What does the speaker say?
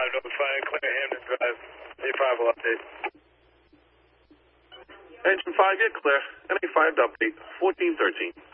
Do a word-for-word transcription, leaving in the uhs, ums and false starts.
five, notifying clear Hampton Drive. A five will update. Engine five, you're clear. N A five to update, fourteen thirteen.